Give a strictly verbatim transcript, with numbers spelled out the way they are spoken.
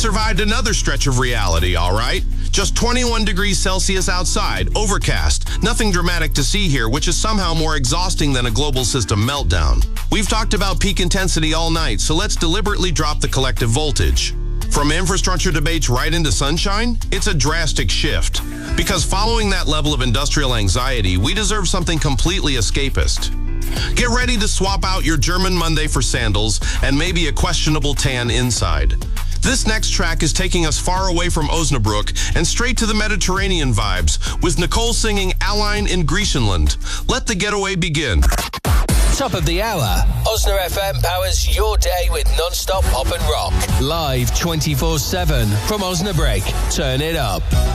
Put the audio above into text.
survived another stretch of reality, all right? Just twenty-one degrees Celsius outside, overcast. Nothing dramatic to see here, which is somehow more exhausting than a global system meltdown. We've talked about peak intensity all night, so let's deliberately drop the collective voltage. From infrastructure debates right into sunshine, it's a drastic shift. Because following that level of industrial anxiety, we deserve something completely escapist. Get ready to swap out your German Monday for sandals and maybe a questionable tan inside. This next track is taking us far away from Osnabrück and straight to the Mediterranean vibes, with Nicole singing Allein in Griechenland. Let the getaway begin. Top of the hour. Osna F M powers your day with non-stop pop and rock. Live twenty-four seven from Osnabrück. Turn it up.